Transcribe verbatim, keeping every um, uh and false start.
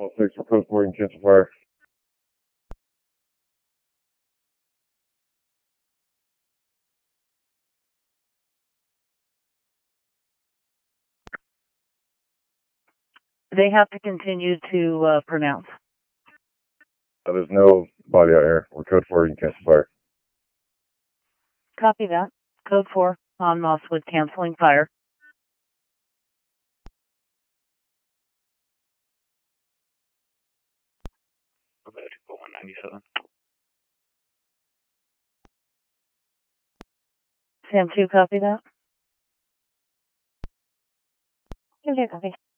Call six for code four and cancel fire. They have to continue to uh, pronounce. Uh, there's no body out here. We're code four and cancel fire. Copy that. Code four on Mosswood canceling fire. one ninety-seven. Sam two, copy that. Okay, copy.